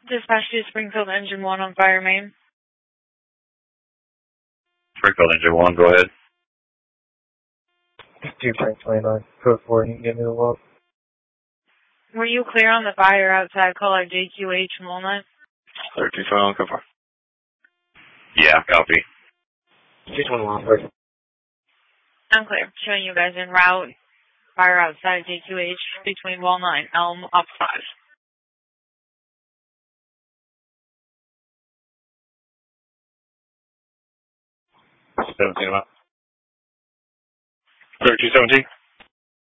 Dispatch to Springfield Engine 1 on fire main. Springfield Engine 1, go ahead. 2.29, code 4, you can give me the log. Were you clear on the fire outside call out JQH Walnut? 1321, go for. Yeah, copy. 221, first. I'm clear. Showing you guys en route. Fire outside JQH between Walnut and Elm up 5. 17 about. 3217.